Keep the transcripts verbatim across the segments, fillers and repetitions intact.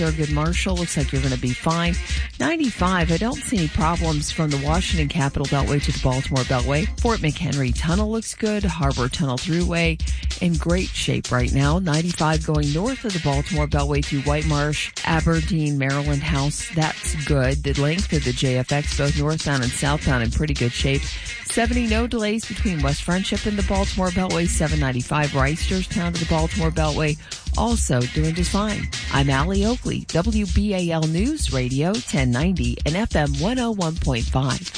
Thurgood Marshall, looks like you're going to be fine. ninety-five, I don't see any problems from the Washington Capitol Beltway to the Baltimore Beltway. Fort McHenry Tunnel looks good. Harbor Tunnel Thruway in great shape right now. ninety-five going north of the Baltimore Beltway through White Marsh, Aberdeen, Maryland House. That's good. The length of the J F X, both northbound and southbound, in pretty good shape. seventy, no delays between West Friendship and the Baltimore Beltway. seven ninety-five, Rice, Georgetown to the Baltimore Beltway, also doing just fine. I'm Allie Oakley, W B A L News Radio ten ninety and F M one oh one point five.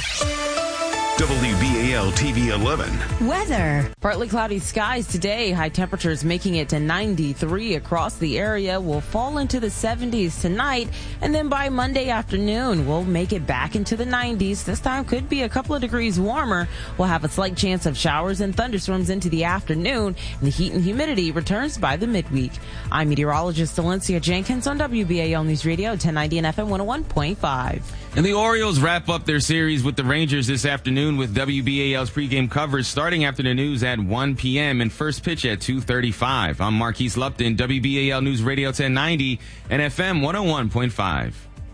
W B A L T V eleven. Weather. Partly cloudy skies today. High temperatures making it to ninety-three across the area. Will fall into the seventies tonight. And then by Monday afternoon, we'll make it back into the nineties. This time could be a couple of degrees warmer. We'll have a slight chance of showers and thunderstorms into the afternoon. And the heat and humidity returns by the midweek. I'm meteorologist Valencia Jenkins on W B A L News Radio ten ninety and F M one oh one point five. And the Orioles wrap up their series with the Rangers this afternoon with W B A L's pregame coverage starting after the news at one p.m. and first pitch at two thirty-five. I'm Marquise Lupton, W B A L News Radio ten ninety and F M one oh one point five.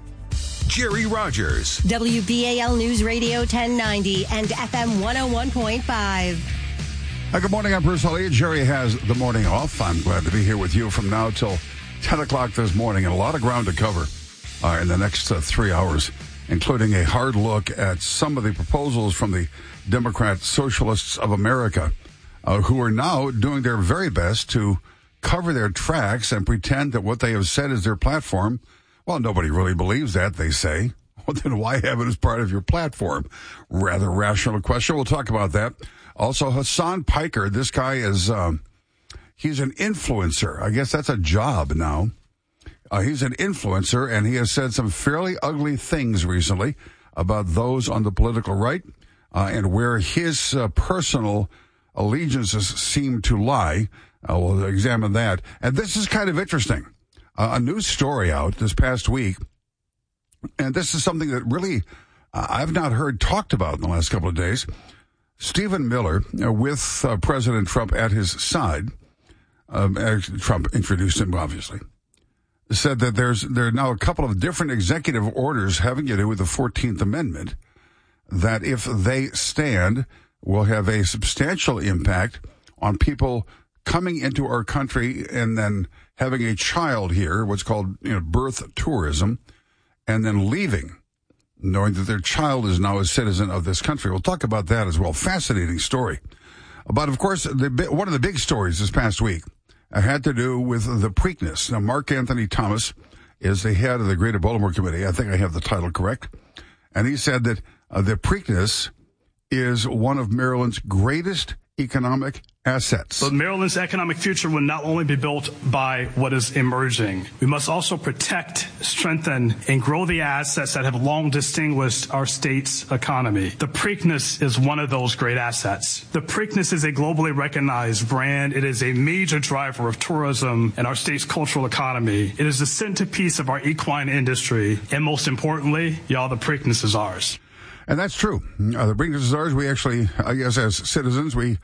Jerry Rogers. W B A L News Radio ten ninety and F M one oh one point five. Hi, good morning. I'm Bruce Elliott. Jerry has the morning off. I'm glad to be here with you from now till ten o'clock this morning, and a lot of ground to cover uh, in the next uh, three hours. Including a hard look at some of the proposals from the Democrat Socialists of America, uh, who are now doing their very best to cover their tracks and pretend that what they have said is their platform. Well, nobody really believes that, they say. Well, then why have it as part of your platform? Rather rational question. We'll talk about that. Also, Hassan Piker, this guy is, um, he's an influencer. I guess that's a job now. Uh, he's an influencer, and he has said some fairly ugly things recently about those on the political right uh, and where his uh, personal allegiances seem to lie. Uh, we'll examine that. And this is kind of interesting. Uh, a news story out this past week, and this is something that really uh, I've not heard talked about in the last couple of days. Stephen Miller, uh, with uh, President Trump at his side, um, Trump introduced him, obviously, said that there's there are now a couple of different executive orders having to do with the fourteenth Amendment that, if they stand, will have a substantial impact on people coming into our country and then having a child here, what's called, you know, birth tourism, and then leaving, knowing that their child is now a citizen of this country. We'll talk about that as well. Fascinating story. But, of course, the, one of the big stories this past week had to do with the Preakness. Now, Mark Anthony Thomas is the head of the Greater Baltimore Committee. I think I have the title correct. And he said that uh, the Preakness is one of Maryland's greatest economic assets. But Maryland's economic future will not only be built by what is emerging. We must also protect, strengthen, and grow the assets that have long distinguished our state's economy. The Preakness is one of those great assets. The Preakness is a globally recognized brand. It is a major driver of tourism and our state's cultural economy. It is the centerpiece of our equine industry. And most importantly, y'all, the Preakness is ours. And that's true. Uh, the Preakness is ours. We actually, I guess, as citizens, we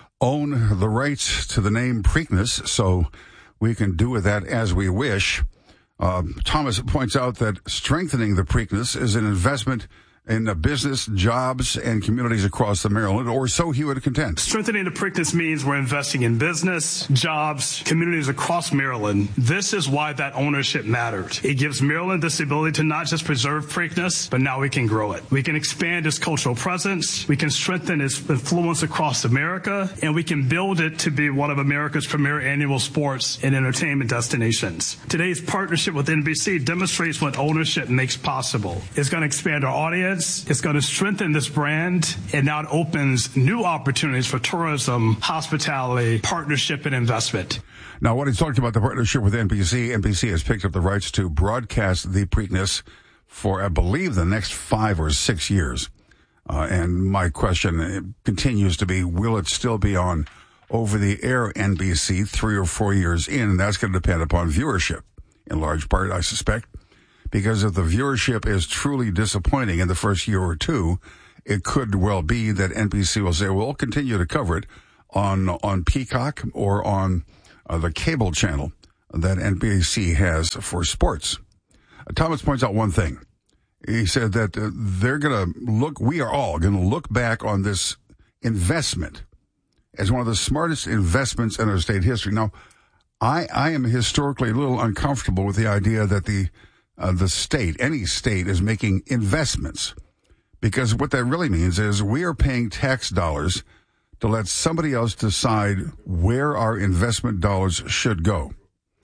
own the rights to the name Preakness, so we can do with that as we wish. Uh, Thomas points out that strengthening the Preakness is an investment in uh, business, jobs, and communities across the Maryland, or so he would contend. Strengthening the Preakness means we're investing in business, jobs, communities across Maryland. This is why that ownership mattered. It gives Maryland this ability to not just preserve Preakness, but now we can grow it. We can expand its cultural presence, we can strengthen its influence across America, and we can build it to be one of America's premier annual sports and entertainment destinations. Today's partnership with N B C demonstrates what ownership makes possible. It's going to expand our audience. It's going to strengthen this brand, and now it opens new opportunities for tourism, hospitality, partnership, and investment. Now, when he's talking about the partnership with N B C, N B C has picked up the rights to broadcast the Preakness for, I believe, the next five or six years. Uh, and my question continues to be, will it still be on over-the-air N B C three or four years in? And that's going to depend upon viewership, in large part, I suspect. Because if the viewership is truly disappointing in the first year or two, it could well be that N B C will say, well, we'll continue to cover it on on Peacock or on uh, the cable channel that N B C has for sports. Uh, Thomas points out one thing. He said that uh, they're going to look, we are all going to look back on this investment as one of the smartest investments in our state history. Now, I, I am historically a little uncomfortable with the idea that the uh, the state, any state, is making investments, because what that really means is we are paying tax dollars to let somebody else decide where our investment dollars should go.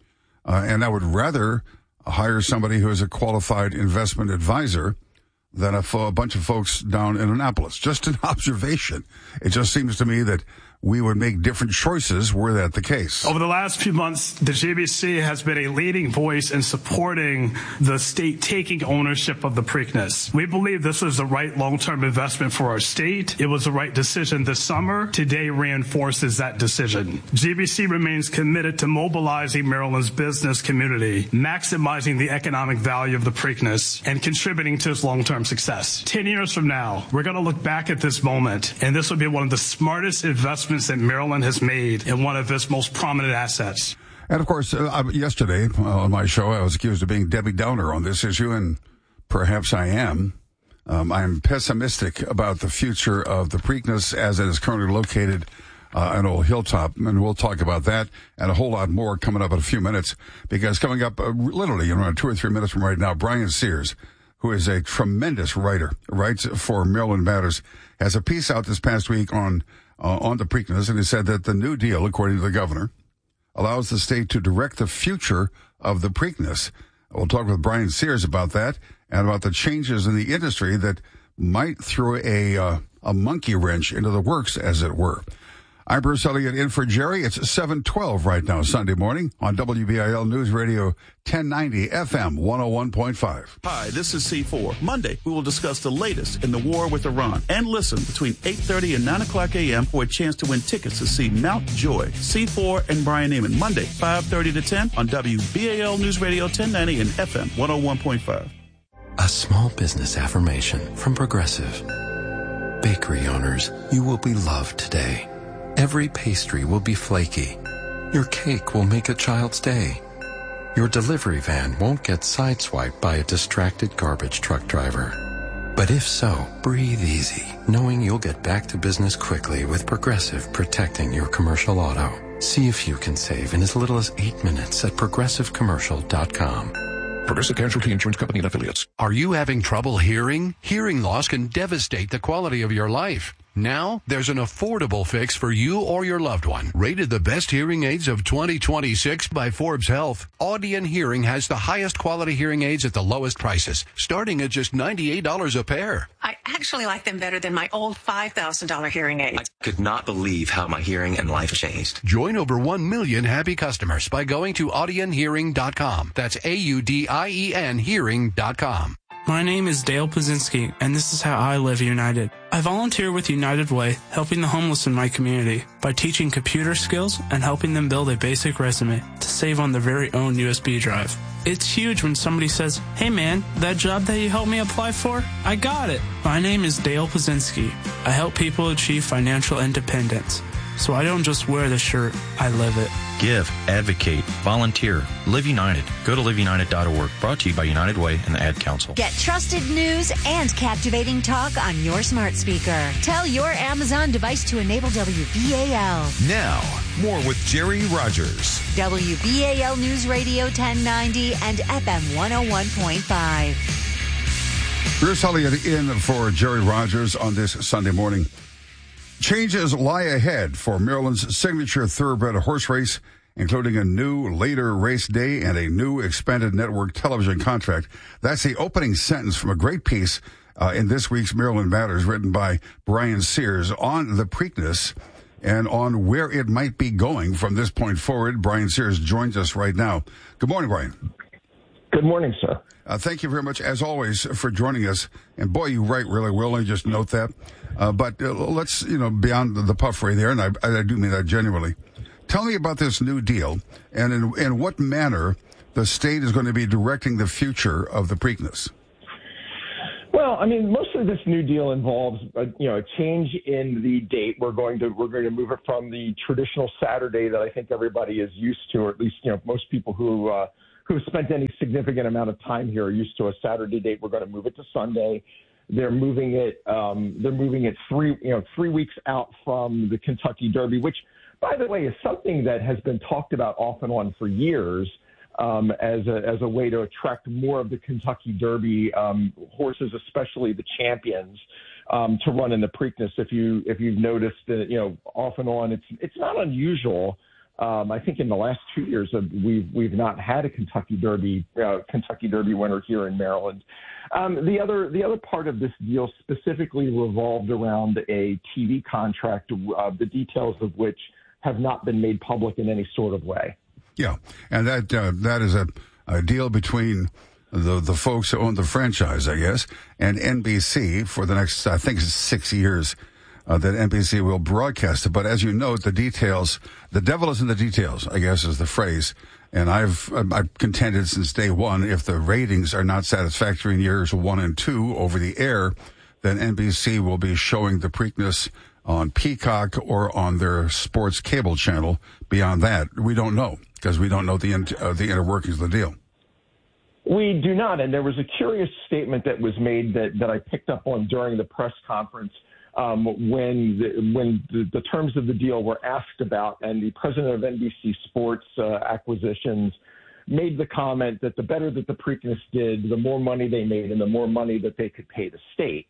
Uh, and I would rather hire somebody who is a qualified investment advisor than a, fo- a bunch of folks down in Annapolis. Just an observation. It just seems to me that we would make different choices were that the case. Over the last few months, the J B C has been a leading voice in supporting the state taking ownership of the Preakness. We believe this was the right long-term investment for our state. It was the right decision this summer. Today reinforces that decision. J B C remains committed to mobilizing Maryland's business community, maximizing the economic value of the Preakness, and contributing to its long-term success. Ten years from now, we're going to look back at this moment, and this will be one of the smartest investments that Maryland has made in one of its most prominent assets. And, of course, uh, yesterday uh, on my show, I was accused of being Debbie Downer on this issue, and perhaps I am. Um, I'm pessimistic about the future of the Preakness as it is currently located uh, in Old Hilltop, and we'll talk about that and a whole lot more coming up in a few minutes, because coming up uh, literally in around two or three minutes from right now, Brian Sears, who is a tremendous writer, writes for Maryland Matters, has a piece out this past week on Uh, on the Preakness, and he said that the New Deal, according to the governor, allows the state to direct the future of the Preakness. We'll talk with Brian Sears about that and about the changes in the industry that might throw a uh, a monkey wrench into the works, as it were. I'm Bruce Elliott in for Jerry. It's seven twelve right now, Sunday morning on W B I L News Radio ten ninety F M one oh one point five. Hi, this is C four. Monday, we will discuss the latest in the war with Iran and listen between eight thirty and nine o'clock a.m. for a chance to win tickets to see Mount Joy, C four, and Brian Neiman. Monday, five thirty to ten on W B A L News Radio ten ninety and F M one oh one point five. A small business affirmation from Progressive. Bakery owners, you will be loved today. Every pastry will be flaky. Your cake will make a child's day. Your delivery van won't get sideswiped by a distracted garbage truck driver. But if so, breathe easy, knowing you'll get back to business quickly with Progressive protecting your commercial auto. See if you can save in as little as eight minutes at progressive commercial dot com. Progressive Casualty Insurance Company and Affiliates. Are you having trouble hearing? Hearing loss can devastate the quality of your life. Now, there's an affordable fix for you or your loved one. Rated the best hearing aids of twenty twenty-six by Forbes Health, Audion Hearing has the highest quality hearing aids at the lowest prices, starting at just ninety-eight dollars a pair. I actually like them better than my old five thousand dollars hearing aids. I could not believe how my hearing and life changed. Join over one million happy customers by going to audion hearing dot com. That's A U D I E N hearing dot com. My name is Dale Pazinski, and this is how I live United. I volunteer with United Way, helping the homeless in my community by teaching computer skills and helping them build a basic resume to save on their very own U S B drive. It's huge when somebody says, "Hey man, that job that you helped me apply for, I got it." My name is Dale Pazinski. I help people achieve financial independence. So I don't just wear the shirt, I live it. Give, advocate, volunteer. Live United. Go to live united dot org. Brought to you by United Way and the Ad Council. Get trusted news and captivating talk on your smart speaker. Tell your Amazon device to enable W B A L. Now, more with Jerry Rogers. W B A L News Radio ten ninety and F M one oh one point five. Bruce Elliott in for Jerry Rogers on this Sunday morning. Changes lie ahead for Maryland's signature thoroughbred horse race, including a new later race day and a new expanded network television contract. That's the opening sentence from a great piece uh, in this week's Maryland Matters, written by Brian Sears on the Preakness and on where it might be going from this point forward. Brian Sears joins us right now. Good morning, Brian. Good morning, sir. Uh, thank you very much, as always, for joining us. And boy, you write really well. Let me just note that. Uh, but uh, let's, you know, beyond the puffery there, and I, I do mean that genuinely. Tell me about this new deal and in, in what manner the state is going to be directing the future of the Preakness. Well, Well, I mean, mostly this new deal involves, a, you know, a change in the date. We're going to we're going to move it from the traditional Saturday that I think everybody is used to, or at least you know most people who uh, who have spent any significant amount of time here are used to a Saturday date. We're going to move it to Sunday. They're moving it. Um, they're moving it three you know three weeks out from the Kentucky Derby, which, by the way, is something that has been talked about off and on for years. Um, as a as a way to attract more of the Kentucky Derby um, horses, especially the champions, um, to run in the Preakness. If you if you've noticed that, you know, off and on, it's it's not unusual. Um, I think in the last two years uh, we've we've not had a Kentucky Derby uh, Kentucky Derby winner here in Maryland. Um, the other the other part of this deal specifically revolved around a T V contract, uh, the details of which have not been made public in any sort of way. Yeah, and that uh, that is a, a deal between the the folks who own the franchise, I guess, and N B C for the next, I think, it's six years uh, that N B C will broadcast it. But as you note, the details, the devil is in the details, I guess is the phrase. And I've I've contended since day one, if the ratings are not satisfactory in years one and two over the air, then N B C will be showing the Preakness on Peacock or on their sports cable channel. Beyond that, we don't know, because we don't know the uh, the inner workings of the deal. We do not, and there was a curious statement that was made that, that I picked up on during the press conference um, when the, when the, the terms of the deal were asked about, and the president of N B C Sports uh, Acquisitions made the comment that the better that the Preakness did, the more money they made and the more money that they could pay the state.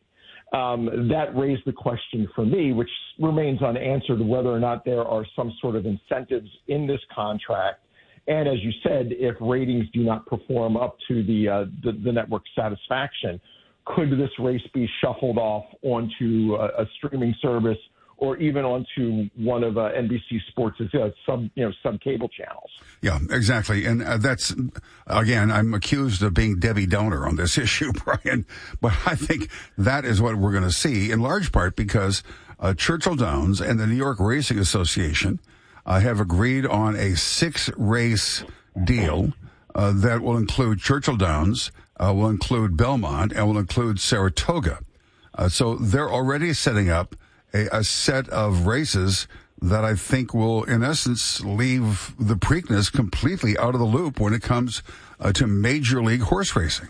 Um, that raised the question for me, which remains unanswered, whether or not there are some sort of incentives in this contract. And as you said, if ratings do not perform up to the, uh, the, the network's satisfaction, could this race be shuffled off onto a, a streaming service or even onto one of uh, N B C Sports' uh, sub, you know, sub cable channels? Yeah, exactly. And uh, that's, again, I'm accused of being Debbie Downer on this issue, Brian, but I think that is what we're going to see, in large part because uh, Churchill Downs and the New York Racing Association uh, have agreed on a six-race deal uh, that will include Churchill Downs, uh, will include Belmont, and will include Saratoga. Uh, so they're already setting up a, a set of races that I think will, in essence, leave the Preakness completely out of the loop when it comes uh, to major league horse racing.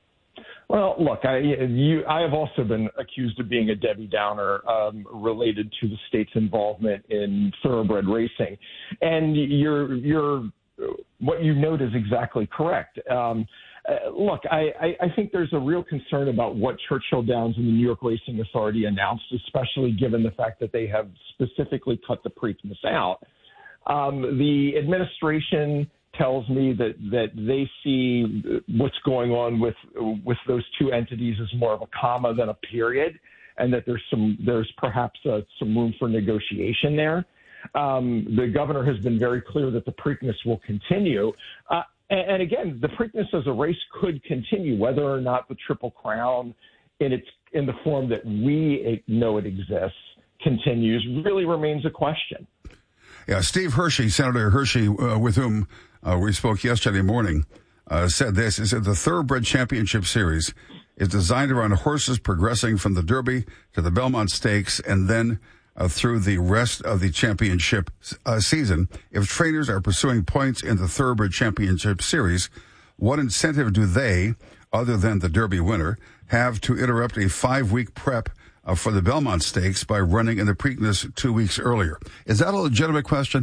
Well, look, I, you, I have also been accused of being a Debbie Downer um, related to the state's involvement in thoroughbred racing, and you're, you're, what you note is exactly correct. Um, uh, look, I, I, I think there's a real concern about what Churchill Downs and the New York Racing Authority announced, especially given the fact that they have specifically cut the Preakness out. Um, the administration tells me that, that they see what's going on with with those two entities as more of a comma than a period, and that there's some there's perhaps uh, some room for negotiation there. Um, the governor has been very clear that the Preakness will continue. Uh, and, and again, the Preakness as a race could continue, whether or not the Triple Crown in its in the form that we know it exists continues really remains a question. Yeah, Steve Hershey, Senator Hershey, uh, with whom uh, we spoke yesterday morning, uh, said this. He said the Thoroughbred Championship Series is designed around horses progressing from the Derby to the Belmont Stakes and then uh, through the rest of the championship uh, season. If trainers are pursuing points in the Thoroughbred Championship Series, what incentive do they, other than the Derby winner, have to interrupt a five-week prep Uh, for the Belmont Stakes by running in the Preakness two weeks earlier? Is that a legitimate question?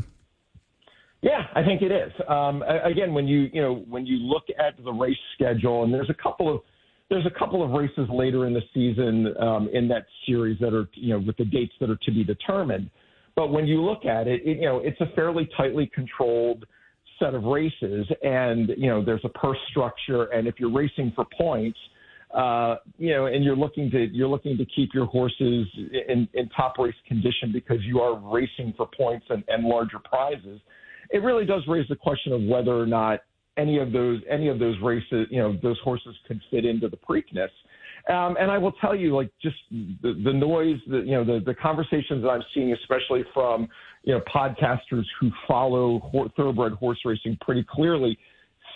Yeah, I think it is. Um, again, when you you know when you look at the race schedule, and there's a couple of there's a couple of races later in the season um, in that series that are you know with the dates that are to be determined. But when you look at it, it you know it's a fairly tightly controlled set of races, and you know there's a purse structure, and if you're racing for points. Uh, you know, and you're looking to you're looking to keep your horses in, in top race condition because you are racing for points and, and larger prizes. It really does raise the question of whether or not any of those any of those races, you know, those horses could fit into the Preakness. Um, and I will tell you, like, just the, the noise, the, you know, the, the conversations that I'm seeing, especially from you know podcasters who follow ho- thoroughbred horse racing pretty clearly,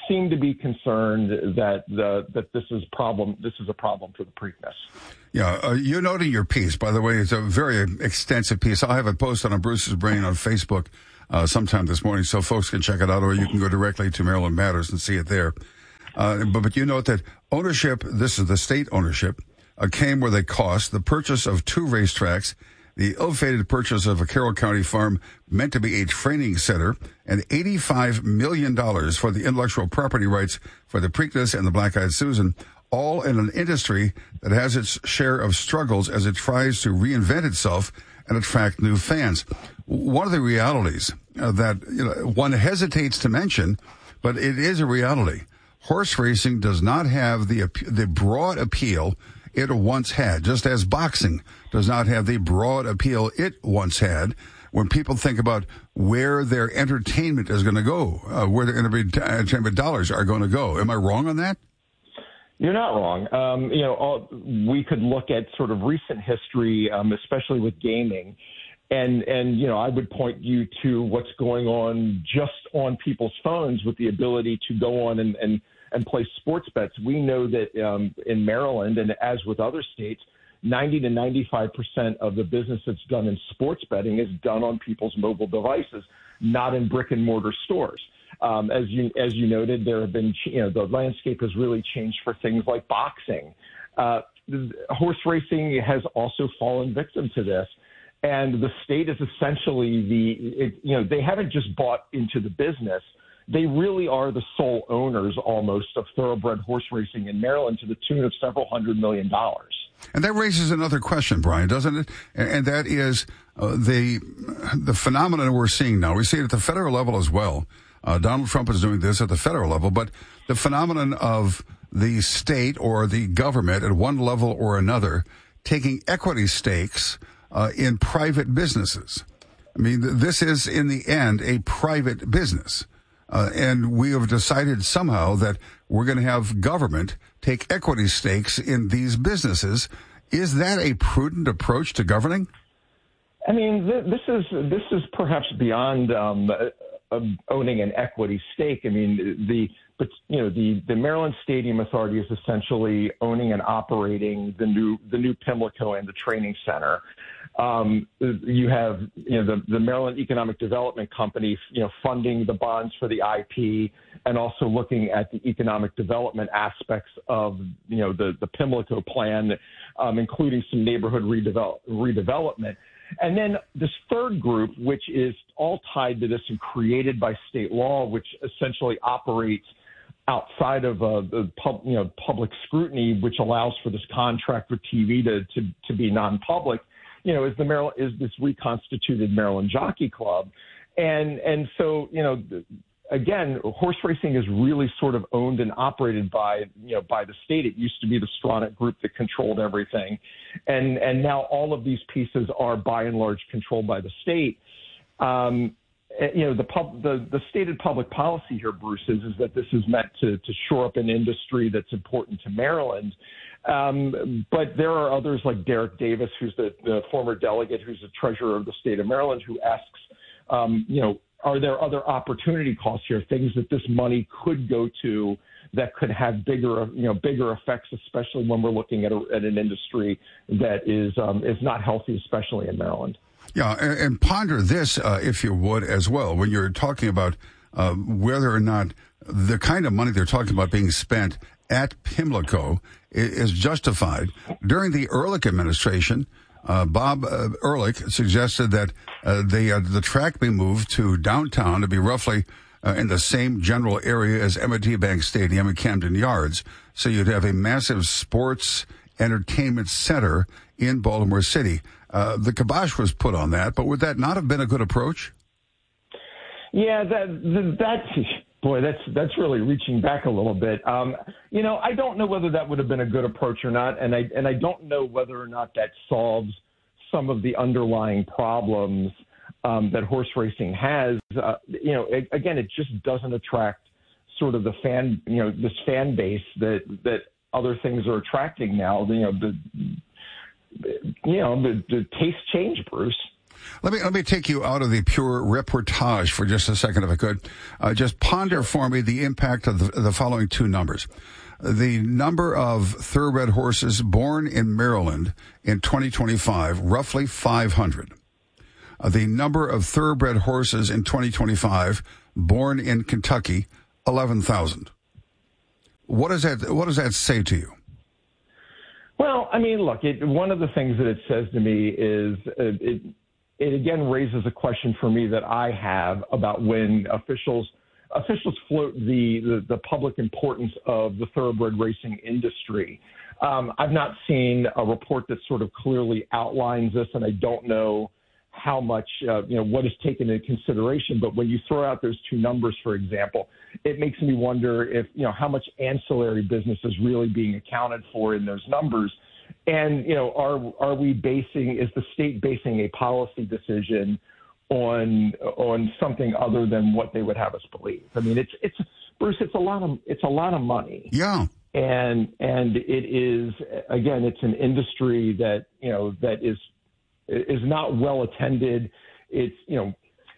seem to be concerned that the that this is problem. This is a problem for the Preakness. Yeah, uh, you note in your piece, by the way, it's a very extensive piece. I'll have it posted on Bruce's Brain on Facebook uh, sometime this morning, so folks can check it out, or you can go directly to Maryland Matters and see it there. Uh, but, but you note that ownership, this is the state ownership, uh, came with a cost. The purchase of two racetracks, the ill-fated purchase of a Carroll County farm meant to be a training center, and eighty-five million dollars for the intellectual property rights for the Preakness and the Black-Eyed Susan, all in an industry that has its share of struggles as it tries to reinvent itself and attract new fans. One of the realities uh, that you know, one hesitates to mention, but it is a reality. Horse racing does not have the the broad appeal it once had, just as boxing does not have the broad appeal it once had. When people think about where their entertainment is going to go, uh, where their entertainment dollars are going to go. Am I wrong on that? You're not wrong. Um, you know, all, we could look at sort of recent history, um, especially with gaming, and and you know, I would point you to what's going on just on people's phones with the ability to go on and and, and play sports bets. We know that um, in Maryland, and as with other states, ninety to ninety-five percent of the business that's done in sports betting is done on people's mobile devices, not in brick and mortar stores. Um, as you as you noted, there have been, you know, the landscape has really changed for things like boxing. Uh, horse racing has also fallen victim to this, and the state is essentially the, it, you know, they haven't just bought into the business. They really are the sole owners almost of thoroughbred horse racing in Maryland to the tune of several hundred million dollars. And that raises another question, Brian, doesn't it? And that is uh, the the phenomenon we're seeing now. We see it at the federal level as well. Uh, Donald Trump is doing this at the federal level, but the phenomenon of the state or the government at one level or another taking equity stakes uh, in private businesses. I mean, this is in the end a private business. Uh, and we have decided somehow that we're going to have government take equity stakes in these businesses. Is that a prudent approach to governing? I mean, th- this is this is perhaps beyond um, uh, owning an equity stake. I mean, the but you know the, the Maryland Stadium Authority is essentially owning and operating the new the new Pimlico and the training center. Um, you have, you know, the, the Maryland Economic Development Company, you know, funding the bonds for the I P and also looking at the economic development aspects of, you know, the, the Pimlico plan, um, including some neighborhood redevelop, redevelopment. And then this third group, which is all tied to this and created by state law, which essentially operates outside of uh, the pub, you know, public scrutiny, which allows for this contract with T V to, to, to be non-public. You know, is the Maryland is this reconstituted Maryland Jockey Club, and and so you know, again, horse racing is really sort of owned and operated by you know by the state. It used to be the Stronach Group that controlled everything, and and now all of these pieces are by and large controlled by the state. Um, you know, the pub the the stated public policy here, Bruce, is is that this is meant to to shore up an industry that's important to Maryland. Um, but there are others like Derek Davis, who's the, the former delegate, who's the treasurer of the state of Maryland, who asks, um, you know, are there other opportunity costs here, things that this money could go to that could have bigger, you know, bigger effects, especially when we're looking at, a, at an industry that is um, is not healthy, especially in Maryland. Yeah, and, and ponder this, uh, if you would, as well, when you're talking about uh, whether or not the kind of money they're talking about being spent at Pimlico is justified. During the Ehrlich administration, uh, Bob uh, Ehrlich suggested that uh, the uh, the track be moved to downtown to be roughly uh, in the same general area as M and T Bank Stadium and Camden Yards. So you'd have a massive sports entertainment center in Baltimore City. Uh, the kibosh was put on that, but would that not have been a good approach? Yeah, that that's. Boy, that's that's really reaching back a little bit. Um, you know, I don't know whether that would have been a good approach or not, and I and I don't know whether or not that solves some of the underlying problems um, that horse racing has. Uh, you know, it, again, it just doesn't attract sort of the fan, you know, this fan base that that other things are attracting now. You know, the you know the, the taste change, Bruce. Let me let me take you out of the pure reportage for just a second, if I could. Uh, just ponder for me the impact of the, the following two numbers. The number of thoroughbred horses born in Maryland in twenty twenty-five, roughly five hundred. Uh, the number of thoroughbred horses in twenty twenty-five born in Kentucky, eleven thousand. What does that What does that say to you? Well, I mean, look, it, one of the things that it says to me is uh, it, it again raises a question for me that I have about when officials officials float the, the, the public importance of the thoroughbred racing industry. Um, I've not seen a report that sort of clearly outlines this, and I don't know how much, uh, you know, what is taken into consideration. But when you throw out those two numbers, for example, it makes me wonder if, you know, how much ancillary business is really being accounted for in those numbers. And, you know, are are we basing, is the state basing a policy decision on on something other than what they would have us believe? I mean, it's it's Bruce, it's a lot of it's a lot of money. Yeah. And and it is, again, it's an industry that, you know, that is is not well attended. It's, you know,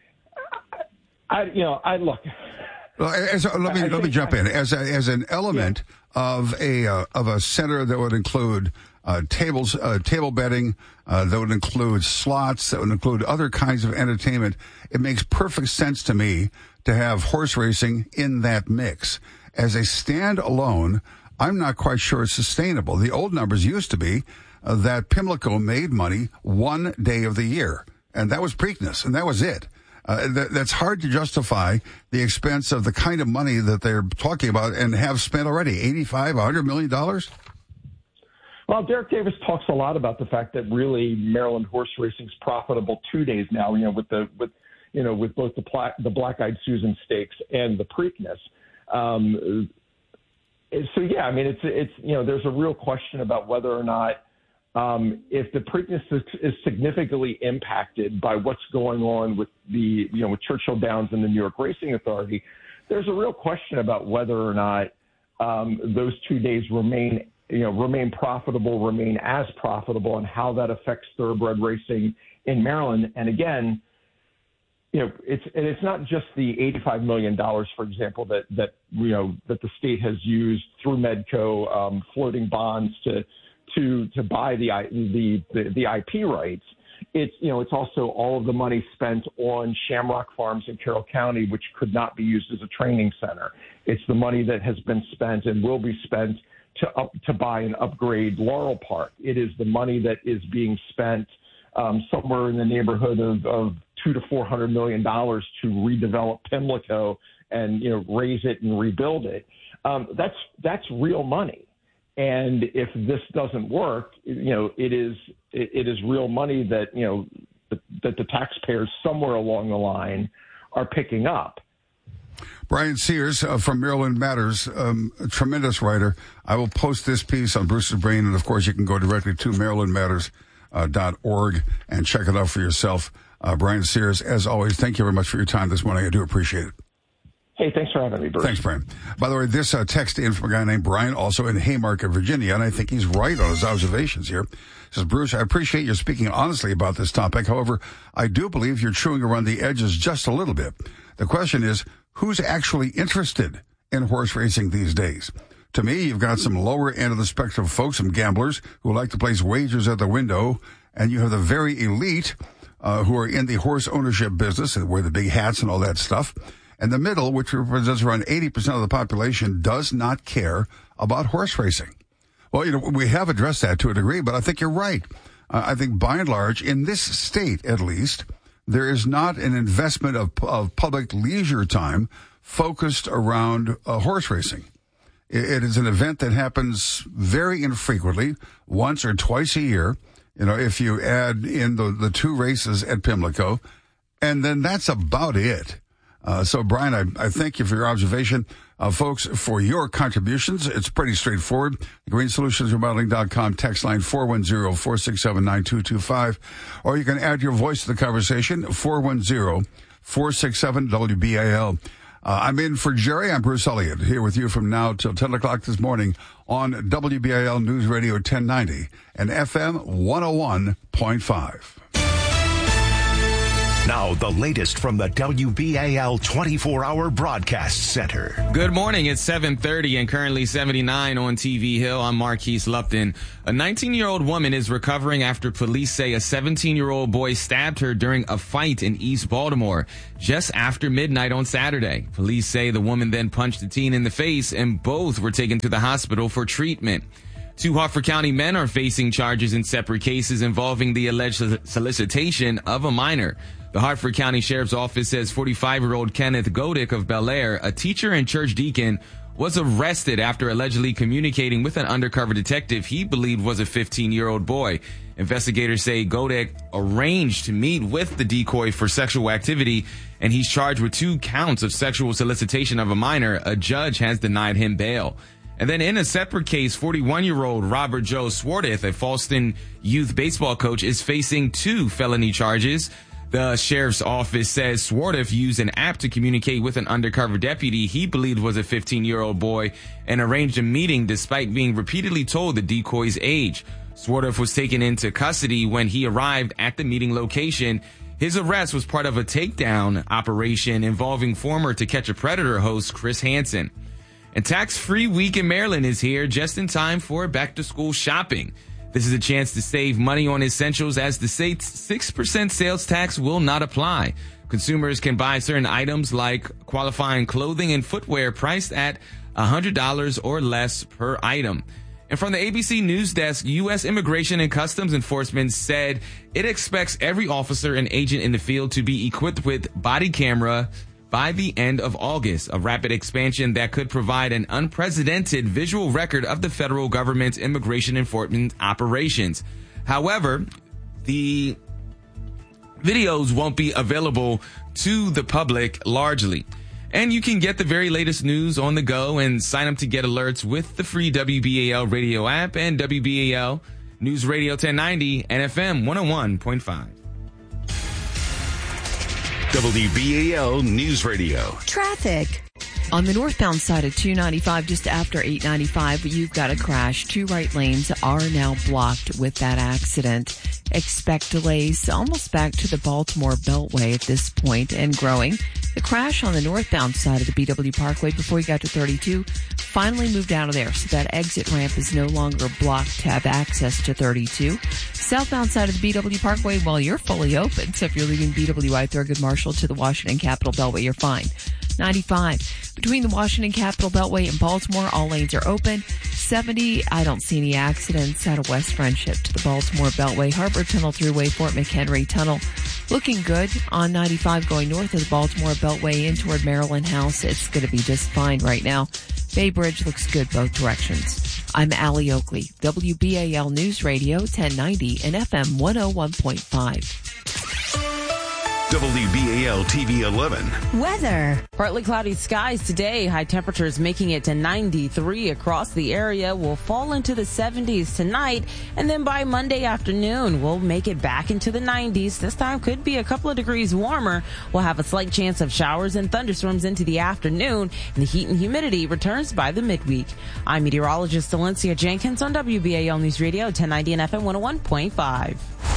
I you know, I look. Well, as, let me I let me jump I, in as a, as an element yeah. of a uh, of a center that would include uh, tables, uh, table betting, uh, that would include slots, that would include other kinds of entertainment. It makes perfect sense to me to have horse racing in that mix. As a standalone, I'm not quite sure it's sustainable. The old numbers used to be uh, that Pimlico made money one day of the year, and that was Preakness, and that was it. Uh, that, that's hard to justify the expense of the kind of money that they're talking about and have spent already, eighty-five, one hundred million dollars? Well, Derek Davis talks a lot about the fact that really Maryland horse racing is profitable two days now, you know, with the, with, you know, with both the, pla- the Black-Eyed Susan Stakes and the Preakness. Um, so, yeah, I mean, it's, it's, you know, there's a real question about whether or not, Um, if the Preakness is, is significantly impacted by what's going on with the, you know, with Churchill Downs and the New York Racing Authority, there's a real question about whether or not um, those two days remain, you know, remain profitable, remain as profitable, and how that affects thoroughbred racing in Maryland. And again, you know, it's and it's not just the eighty-five million dollars, for example, that that you know that the state has used through Medco um, floating bonds to. to to buy the, the the the I P rights. It's, you know, it's also all of the money spent on Shamrock Farms in Carroll County, which could not be used as a training center. It's the money that has been spent and will be spent to up to buy and upgrade Laurel Park. It is the money that is being spent um, somewhere in the neighborhood of, of two to four hundred million dollars to redevelop Pimlico and, you know, raise it and rebuild it. Um, that's that's real money. And if this doesn't work, you know, it is it, it is real money that, you know, that, that the taxpayers somewhere along the line are picking up. Brian Sears uh, from Maryland Matters, um, a tremendous writer. I will post this piece on Bruce's Brain, and of course you can go directly to maryland matters dot org and check it out for yourself. Uh, Brian Sears, as always, thank you very much for your time this morning. I do appreciate it. Hey, thanks for having me, Bruce. Thanks, Brian. By the way, this uh, text in from a guy named Brian, also in Haymarket, Virginia, and I think he's right on his observations here. He says, Bruce, I appreciate your speaking honestly about this topic. However, I do believe you're chewing around the edges just a little bit. The question is, who's actually interested in horse racing these days? To me, you've got some lower end of the spectrum folks, some gamblers who like to place wagers at the window, and you have the very elite uh, who are in the horse ownership business and wear the big hats and all that stuff. And the middle, which represents around eighty percent of the population, does not care about horse racing. Well, you know, we have addressed that to a degree, but I think you're right. Uh, I think by and large, in this state at least, there is not an investment of, of public leisure time focused around uh, horse racing. It, it is an event that happens very infrequently, once or twice a year. You know, if you add in the, the two races at Pimlico, and then that's about it. Uh, so, Brian, I, I thank you for your observation. Uh, folks, for your contributions, it's pretty straightforward. green solutions remodeling dot com, text line four one zero, four six seven, nine two two five. Or you can add your voice to the conversation, four one zero, four six seven, W B A L. Uh, I'm in for Jerry. I'm Bruce Elliott, here with you from now till ten o'clock this morning on W B A L News Radio ten ninety and F M one oh one point five. Now, the latest from the W B A L twenty-four hour Broadcast Center. Good morning. It's seven thirty and currently seventy-nine on T V Hill. I'm Marquise Lupton. A nineteen-year-old woman is recovering after police say a seventeen-year-old boy stabbed her during a fight in East Baltimore just after midnight on Saturday. Police say the woman then punched the teen in the face and both were taken to the hospital for treatment. Two Hartford County men are facing charges in separate cases involving the alleged solicitation of a minor. The Hartford County Sheriff's Office says forty-five-year-old Kenneth Godick of Bel Air, a teacher and church deacon, was arrested after allegedly communicating with an undercover detective he believed was a fifteen-year-old boy. Investigators say Godick arranged to meet with the decoy for sexual activity, and he's charged with two counts of sexual solicitation of a minor. A judge has denied him bail. And then in a separate case, forty-one-year-old Robert Joe Swartith, a Falston youth baseball coach, is facing two felony charges. The sheriff's office says Swartith used an app to communicate with an undercover deputy he believed was a fifteen-year-old boy and arranged a meeting despite being repeatedly told the decoy's age. Swartith was taken into custody when he arrived at the meeting location. His arrest was part of a takedown operation involving former To Catch a Predator host Chris Hansen. And tax-free week in Maryland is here just in time for back-to-school shopping. This is a chance to save money on essentials as the state's six percent sales tax will not apply. Consumers can buy certain items like qualifying clothing and footwear priced at one hundred dollars or less per item. And from the A B C News Desk, U S Immigration and Customs Enforcement said it expects every officer and agent in the field to be equipped with body camera by the end of August, a rapid expansion that could provide an unprecedented visual record of the federal government's immigration enforcement operations. However, the videos won't be available to the public largely. And you can get the very latest news on the go and sign up to get alerts with the free W B A L radio app and W B A L News Radio ten ninety and F M one oh one point five. W B A L News Radio. Traffic. On the northbound side of two ninety-five, just after eight ninety-five, you've got a crash. Two right lanes are now blocked with that accident. Expect delays almost back to the Baltimore Beltway at this point and growing. The crash on the northbound side of the B W Parkway before you got to thirty-two finally moved out of there, so that exit ramp is no longer blocked to have access to thirty-two. Southbound side of the B W Parkway, well, you're fully open, so if you're leaving B W I Thurgood Marshall to the Washington Capitol Beltway, you're fine. ninety-five, between the Washington Capitol Beltway and Baltimore, all lanes are open. seventy, I don't see any accidents out of West Friendship to the Baltimore Beltway. Harbor Tunnel Thruway, Fort McHenry Tunnel, looking good. On ninety-five, going north of the Baltimore Beltway in toward Maryland House, it's going to be just fine right now. Bay Bridge looks good both directions. I'm Allie Oakley, W B A L News Radio ten ninety and F M one oh one point five. W B A L T V eleven. Weather. Partly cloudy skies today. High temperatures making it to ninety-three across the area. Will fall into the seventies tonight. And then by Monday afternoon, we'll make it back into the nineties. This time could be a couple of degrees warmer. We'll have a slight chance of showers and thunderstorms into the afternoon. And the heat and humidity returns by the midweek. I'm meteorologist Valencia Jenkins on W B A L News Radio ten ninety and F M one oh one point five.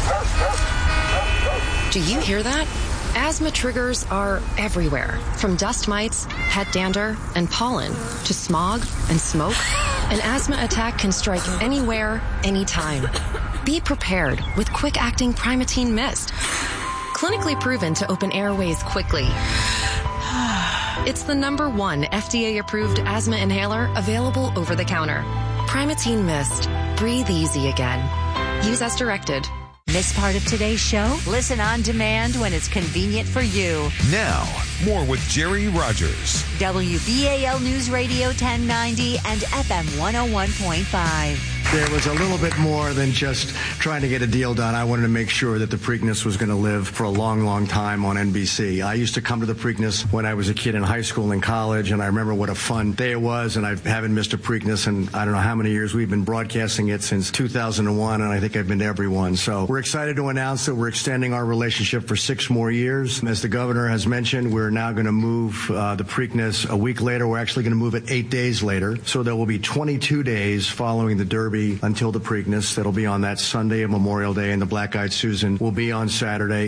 Do you hear that? Asthma triggers are everywhere, from dust mites, pet dander, and pollen, to smog and smoke. An asthma attack can strike anywhere, anytime. Be prepared with quick-acting Primatene Mist. Clinically proven to open airways quickly. It's the number one F D A-approved asthma inhaler available over the counter. Primatene Mist. Breathe easy again. Use as directed. Miss part of today's show? Listen on demand when it's convenient for you. Now, more with Jerry Rogers. W B A L News Radio ten ninety and F M one oh one point five. There was a little bit more than just trying to get a deal done. I wanted to make sure that the Preakness was going to live for a long, long time on N B C. I used to come to the Preakness when I was a kid in high school and college, and I remember what a fun day it was, and I haven't missed a Preakness in I don't know how many years. We've been broadcasting it since two thousand one, and I think I've been to every one. So we're excited to announce that we're extending our relationship for six more years. As the governor has mentioned, we're now going to move uh, the Preakness a week later. We're actually going to move it eight days later. So there will be twenty-two days following the Derby until the Preakness. That'll be on that Sunday of Memorial Day, and the Black Eyed Susan will be on Saturday.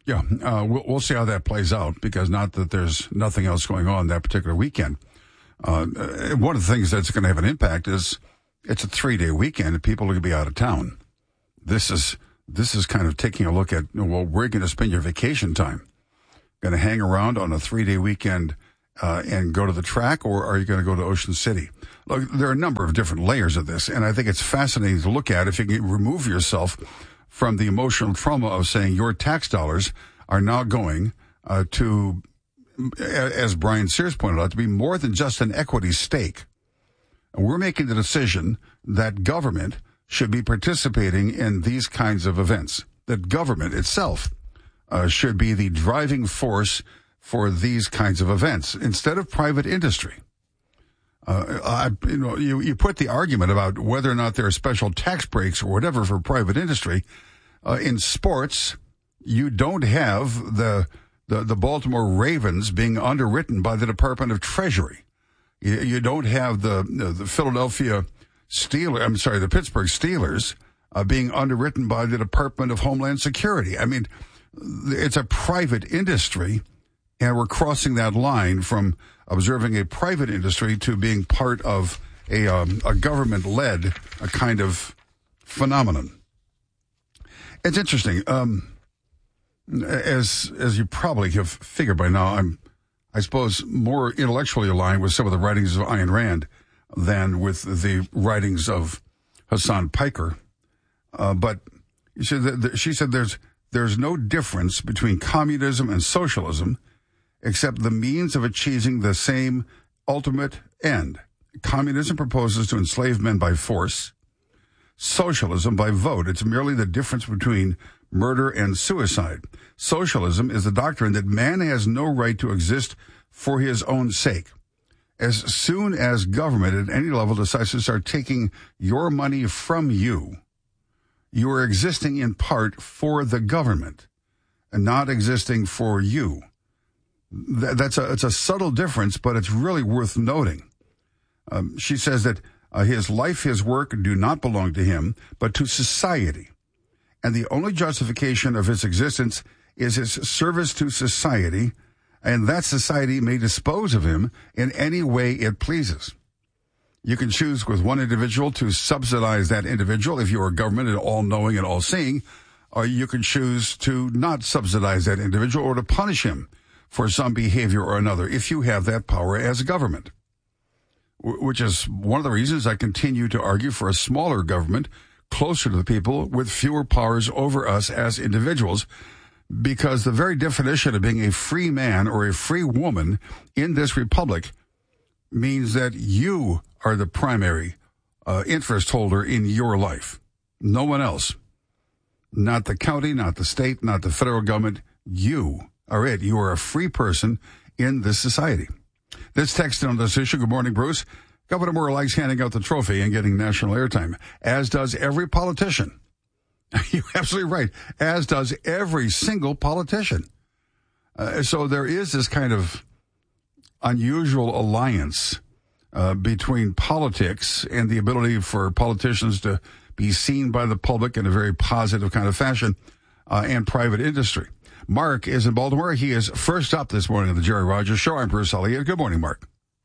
Yeah, uh, we'll, we'll see how that plays out, because not that there's nothing else going on that particular weekend. Uh, one of the things that's going to have an impact is it's a three-day weekend and people are going to be out of town. This is this is kind of taking a look at, well, where are you going to spend your vacation time? Going to hang around on a three-day weekend uh, and go to the track, or are you going to go to Ocean City? Look, there are a number of different layers of this, and I think it's fascinating to look at if you can remove yourself from the emotional trauma of saying your tax dollars are now going uh, to, as Brian Sears pointed out, to be more than just an equity stake. And we're making the decision that government should be participating in these kinds of events, that government itself uh, should be the driving force for these kinds of events instead of private industry. Uh, I, you know, you, you put the argument about whether or not there are special tax breaks or whatever for private industry. Uh, in sports, you don't have the, the, the Baltimore Ravens being underwritten by the Department of Treasury. You, you don't have the, the Philadelphia Steelers, I'm sorry, the Pittsburgh Steelers uh, being underwritten by the Department of Homeland Security. I mean, it's a private industry, and we're crossing that line from observing a private industry to being part of a, um, a government-led a kind of phenomenon. It's interesting. Um, as as you probably have figured by now, I'm, I suppose, more intellectually aligned with some of the writings of Ayn Rand than with the writings of Hassan Piker. Uh, but she said, that, she said there's there's no difference between communism and socialism except the means of achieving the same ultimate end. Communism proposes to enslave men by force. Socialism by vote. It's merely the difference between murder and suicide. Socialism is the doctrine that man has no right to exist for his own sake. As soon as government at any level decides to start taking your money from you, you are existing in part for the government and not existing for you. That's a, it's a subtle difference, but it's really worth noting. Um, she says that uh, his life, his work do not belong to him, but to society. And the only justification of his existence is his service to society, and that society may dispose of him in any way it pleases. You can choose with one individual to subsidize that individual if you are government and all-knowing and all-seeing, or you can choose to not subsidize that individual or to punish him for some behavior or another if you have that power as government, which is one of the reasons I continue to argue for a smaller government closer to the people with fewer powers over us as individuals, because the very definition of being a free man or a free woman in this republic means that you are the primary uh, interest holder in your life. No one else. Not the county, not the state, not the federal government. You are it. You are a free person in this society. This text on this issue. Good morning, Bruce. Governor Moore likes handing out the trophy and getting national airtime, as does every politician. You're absolutely right. As does every single politician. Uh, so there is this kind of unusual alliance uh, between politics and the ability for politicians to be seen by the public in a very positive kind of fashion, uh, and private industry. Mark is in Baltimore. He is first up this morning on the Jerry Rogers Show. I'm Bruce Elliott. Good morning, Mark.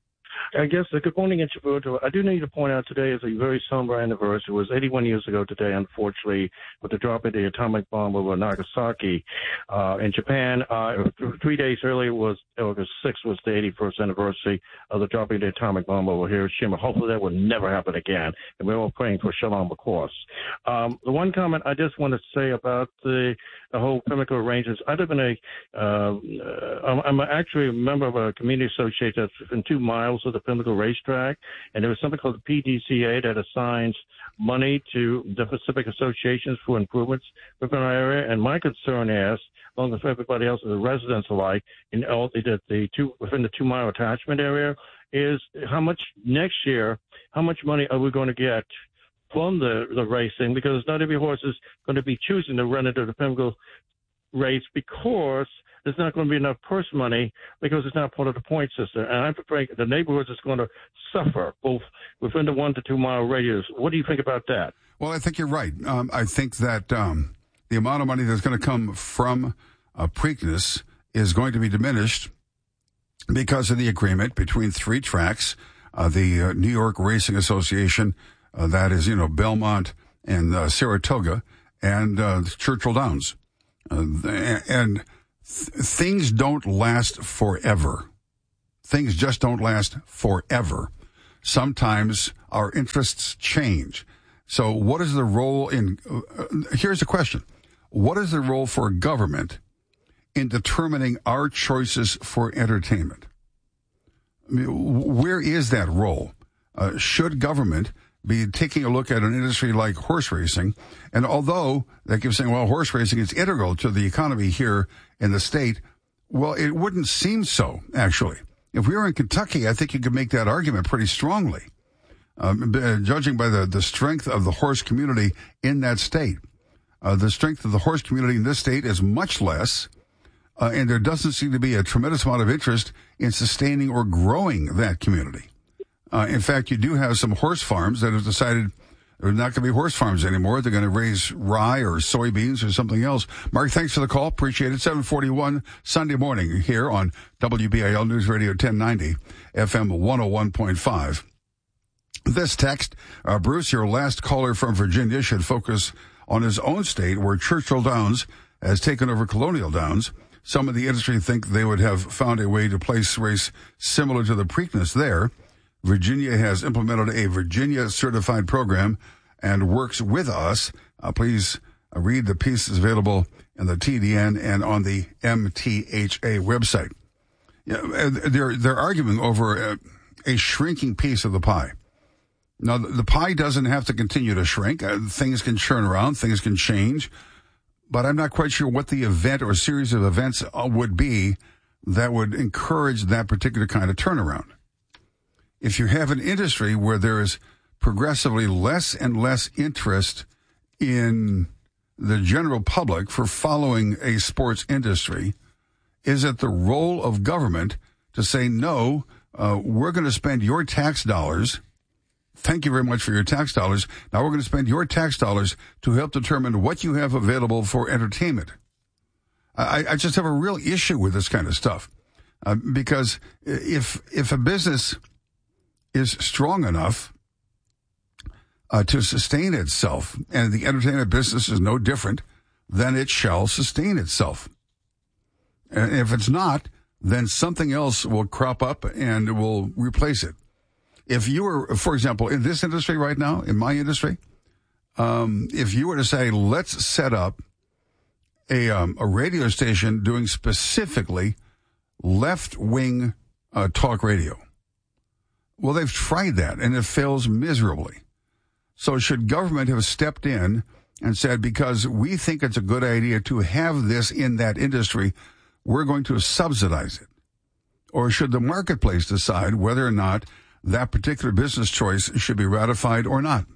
I guess uh, good morning, Roberto. I do need to point out today is a very somber anniversary. It was eighty-one years ago today, unfortunately, with the drop of the atomic bomb over Nagasaki uh, in Japan. Uh, three days earlier was August sixth was the eighty-first anniversary of the dropping of the atomic bomb over Hiroshima. Hopefully that will never happen again, and we're all praying for shalom, of course. Um, the one comment I just want to say about the, the whole Pimlico arrangements, I live in a, uh, I'm, I'm actually a member of a community association that's within two miles of the Pimlico racetrack, and there was something called the P D C A that assigns money to the specific associations for improvements within our area. And my concern is, along with everybody else, the residents alike, in all the, the two within the two mile attachment area, is how much next year, how much money are we going to get from the the racing? Because not every horse is going to be choosing to run into the Pimlico race because there's not going to be enough purse money because it's not part of the point system. And I'm afraid the neighborhoods is going to suffer both within the one to two mile radius. What do you think about that? Well, I think you're right. Um, I think that um, the amount of money that's going to come from uh, Preakness is going to be diminished because of the agreement between three tracks, uh, the uh, New York Racing Association, uh, that is, you know, Belmont and uh, Saratoga, and uh, Churchill Downs. Uh, and th- things don't last forever. Things just don't last forever. Sometimes our interests change. So what is the role in, uh, here's the question. What is the role for government in determining our choices for entertainment? I mean, where is that role? Uh, should government be taking a look at an industry like horse racing? And although they keep saying, well, horse racing is integral to the economy here in the state, well, it wouldn't seem so, actually. If we were in Kentucky, I think you could make that argument pretty strongly, um, judging by the, the strength of the horse community in that state. Uh, the strength of the horse community in this state is much less, uh, and there doesn't seem to be a tremendous amount of interest in sustaining or growing that community. Uh, in fact, you do have some horse farms that have decided they're not going to be horse farms anymore. They're going to raise rye or soybeans or something else. Mark, thanks for the call. Appreciate it. seven forty-one Sunday morning here on W B A L News Radio ten ninety, F M one oh one point five. This text, uh, Bruce, your last caller from Virginia, should focus on his own state where Churchill Downs has taken over Colonial Downs. Some of the industry think they would have found a way to place race similar to the Preakness there. Virginia has implemented a Virginia certified program and works with us. Uh, please uh, read the pieces available in the T D N and on the M T H A website. Yeah, they're they're arguing over a, a shrinking piece of the pie. Now, the, the pie doesn't have to continue to shrink. Uh, things can churn around, things can change, but I'm not quite sure what the event or series of events uh, would be that would encourage that particular kind of turnaround. If you have an industry where there is progressively less and less interest in the general public for following a sports industry, is it the role of government to say, no, uh, we're going to spend your tax dollars. Thank you very much for your tax dollars. Now we're going to spend your tax dollars to help determine what you have available for entertainment. I, I just have a real issue with this kind of stuff uh, because if if a business is strong enough uh, to sustain itself, and the entertainment business is no different, then it shall sustain itself. And if it's not, then something else will crop up and will replace it. If you were, for example, in this industry right now, in my industry, um, if you were to say, let's set up a, um, a radio station doing specifically left-wing uh, talk radio, well, they've tried that, and it fails miserably. So should government have stepped in and said, because we think it's a good idea to have this in that industry, we're going to subsidize it? Or should the marketplace decide whether or not that particular business choice should be ratified or not?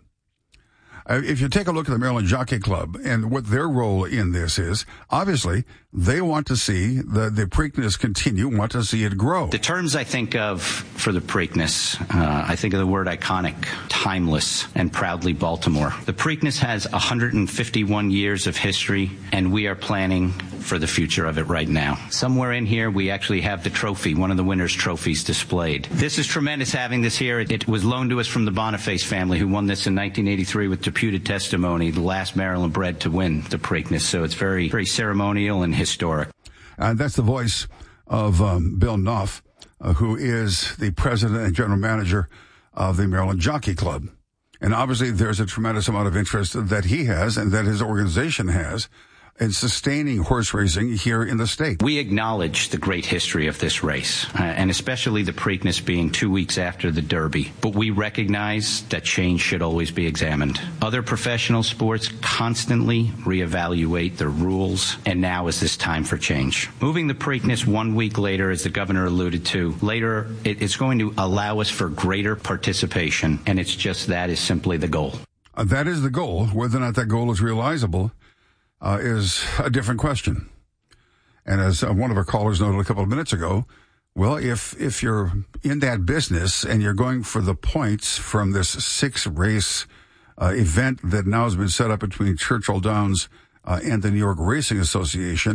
Uh, if you take a look at the Maryland Jockey Club and what their role in this is, obviously they want to see the, the Preakness continue, want to see it grow. The terms I think of for the Preakness, uh, I think of the word iconic, timeless, and proudly Baltimore. The Preakness has one hundred fifty-one years of history, and we are planning for the future of it right now. Somewhere in here, we actually have the trophy, one of the winners' trophies displayed. This is tremendous having this here. It, it was loaned to us from the Boniface family, who won this in nineteen eighty-three with deputed testimony, the last Maryland bred to win the Preakness. So it's very, very ceremonial and historic. And that's the voice of um, Bill Knopf, uh, who is the president and general manager of the Maryland Jockey Club. And obviously there's a tremendous amount of interest that he has and that his organization has in sustaining horse racing here in the state. We acknowledge the great history of this race, uh, and especially the Preakness being two weeks after the Derby. But we recognize that change should always be examined. Other professional sports constantly reevaluate their rules, and now is this time for change. Moving the Preakness one week later, as the governor alluded to, later it, it's going to allow us for greater participation, and it's just that is simply the goal. Uh, that is the goal. Whether or not that goal is realizable Uh, is a different question. And as uh, one of our callers noted a couple of minutes ago, well, if if you're in that business and you're going for the points from this six-race uh, event that now has been set up between Churchill Downs uh, and the New York Racing Association,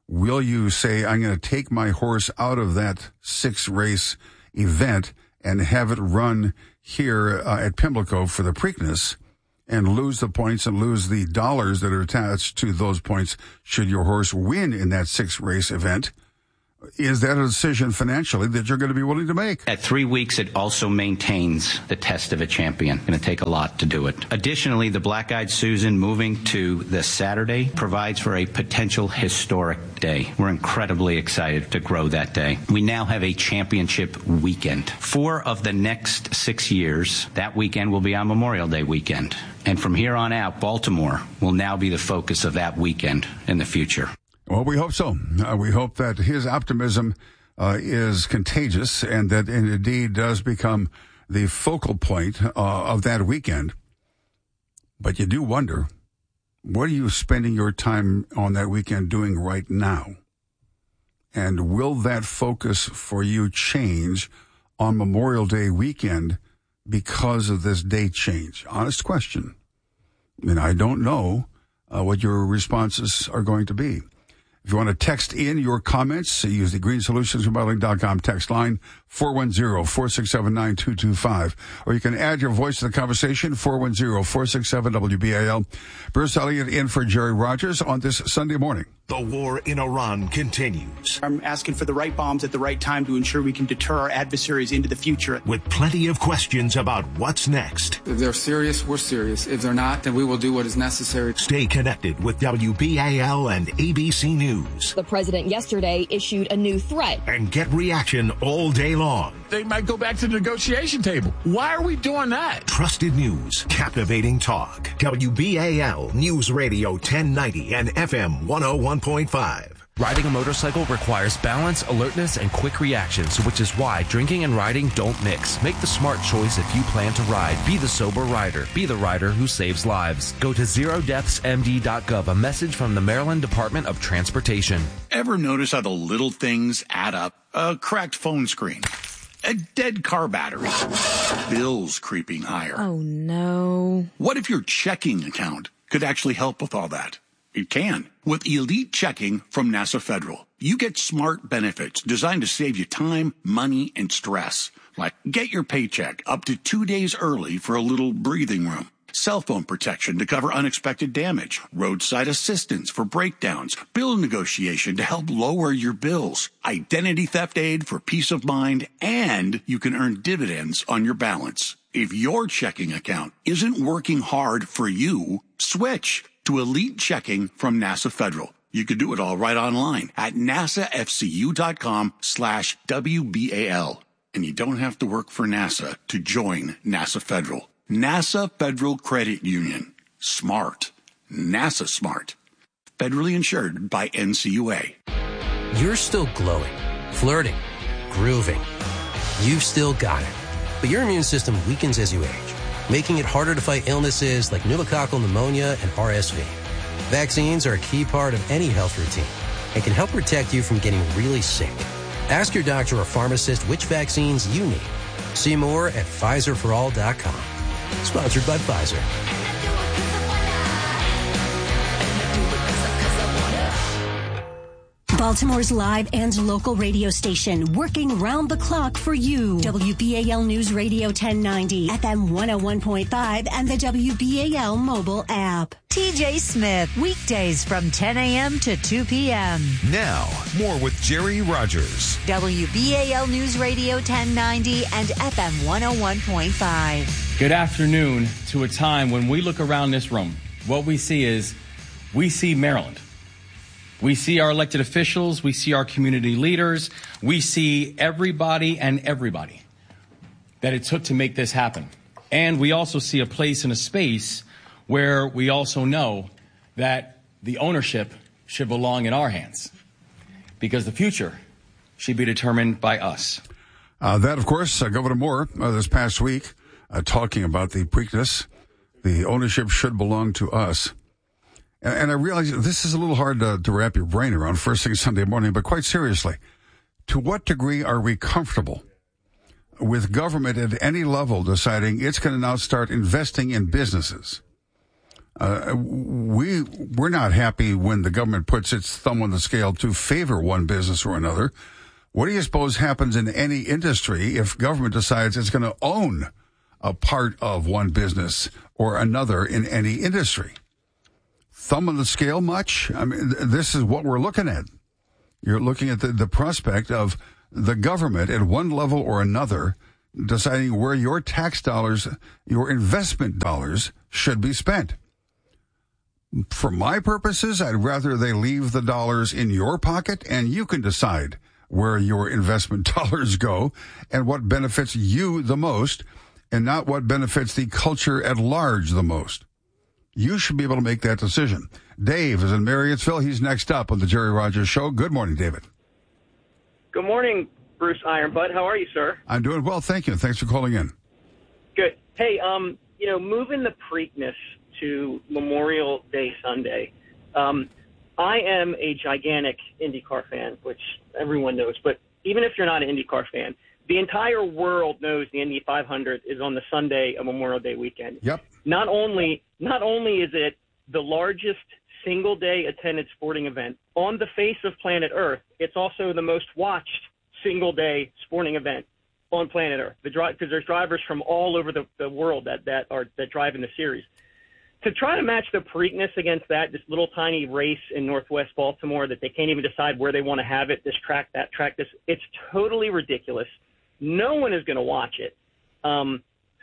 Will you say, I'm going to take my horse out of that six-race event and have it run here uh, at Pimlico for the Preakness and lose the points and lose the dollars that are attached to those points should your horse win in that six-race event? Is that a decision financially that you're going to be willing to make? At three weeks, it also maintains the test of a champion. Going to take a lot to do it. Additionally, the Black Eyed Susan moving to this Saturday provides for a potential historic day. We're incredibly excited to grow that day. We now have a championship weekend. Four of the next six years, that weekend will be on Memorial Day weekend. And from here on out, Baltimore will now be the focus of that weekend in the future. Well, we hope so. Uh, we hope that his optimism uh, is contagious and that it indeed does become the focal point uh, of that weekend. But you do wonder, what are you spending your time on that weekend doing right now? And will that focus for you change on Memorial Day weekend because of this date change? Honest question. And I don't know uh, what your responses are going to be. If you want to text in your comments, use the green solutions remodeling dot com text line four one zero, four six seven, nine two two five. Or you can add your voice to the conversation, four one zero, four six seven, W B A L. Bruce Elliott in for Jerry Rogers on this Sunday morning. The war in Iran continues. I'm asking for the right bombs at the right time to ensure we can deter our adversaries into the future. With plenty of questions about what's next. If they're serious, we're serious. If they're not, then we will do what is necessary. Stay connected with W B A L and A B C News. The president yesterday issued a new threat. And get reaction all day long. They might go back to the negotiation table. Why are we doing that? Trusted news, captivating talk. W B A L News Radio ten ninety and F M one oh one point five. Riding a motorcycle requires balance, alertness, and quick reactions, which is why drinking and riding don't mix. Make the smart choice if you plan to ride. Be the sober rider. Be the rider who saves lives. Go to zero deaths m d dot gov, a message from the Maryland Department of Transportation. Ever notice how the little things add up? A cracked phone screen, a dead car battery, bills creeping higher. Oh, no. What if your checking account could actually help with all that? It can. With Elite Checking from NASA Federal, you get smart benefits designed to save you time, money, and stress. Like get your paycheck up to two days early for a little breathing room. Cell phone protection to cover unexpected damage. Roadside assistance for breakdowns. Bill negotiation to help lower your bills. Identity theft aid for peace of mind. And you can earn dividends on your balance. If your checking account isn't working hard for you, switch to Elite Checking from NASA Federal. You could do it all right online at nasafcu.com slash WBAL. And you don't have to work for NASA to join NASA Federal. NASA Federal Credit Union. Smart. NASA smart. Federally insured by N C U A. You're still glowing, flirting, grooving. You've still got it. But your immune system weakens as you age, making it harder to fight illnesses like pneumococcal pneumonia and R S V. Vaccines are a key part of any health routine and can help protect you from getting really sick. Ask your doctor or pharmacist which vaccines you need. See more at Pfizer for all dot com. Sponsored by Pfizer. Baltimore's live and local radio station, working round the clock for you. W B A L News Radio ten ninety, F M one oh one point five, and the W B A L mobile app. T J Smith, weekdays from ten a.m. to two p.m. Now, more with Jerry Rogers. W B A L News Radio ten ninety and F M one oh one point five. Good afternoon. To a time when we look around this room, what we see is we see Maryland. We see our elected officials. We see our community leaders. We see everybody and everybody that it took to make this happen. And we also see a place and a space where we also know that the ownership should belong in our hands because the future should be determined by us. Uh, that, of course, uh, Governor Moore uh, this past week uh, talking about the Preakness. The ownership should belong to us. And I realize this is a little hard to, to wrap your brain around first thing Sunday morning, but quite seriously, to what degree are we comfortable with government at any level deciding it's going to now start investing in businesses Uh, we, we're not happy when the government puts its thumb on the scale to favor one business or another. What do you suppose happens in any industry if government decides it's going to own a part of one business or another in any industry? Thumb on the scale much? I mean, th- this is what we're looking at. You're looking at the, the prospect of the government at one level or another deciding where your tax dollars, your investment dollars should be spent. For my purposes, I'd rather they leave the dollars in your pocket and you can decide where your investment dollars go and what benefits you the most and not what benefits the culture at large the most. You should be able to make that decision. Dave is in Marriottsville. He's next up on the Jerry Rogers Show. Good morning, David. Good morning, Bruce Ironbutt. How are you, sir? I'm doing well, thank you. Thanks for calling in. Good. Hey, um, you know, moving the Preakness to Memorial Day Sunday, um, I am a gigantic IndyCar fan, which everyone knows. But even if you're not an IndyCar fan, the entire world knows the Indy five hundred is on the Sunday of Memorial Day weekend. Yep. Not only, not only is it the largest single-day attended sporting event on the face of planet Earth, it's also the most watched single-day sporting event on planet Earth. The drive, because there's drivers from all over the, the world that, that are that drive in the series. To try to match the Preakness against that, this little tiny race in Northwest Baltimore that they can't even decide where they want to have it, this track, that track, this, it's totally ridiculous. No one is going to watch it. Um,